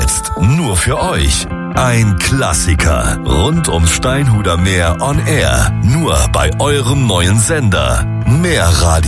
Jetzt nur für euch. Ein Klassiker rund ums Steinhuder Meer on Air. Nur bei eurem neuen Sender. Mehr Radio.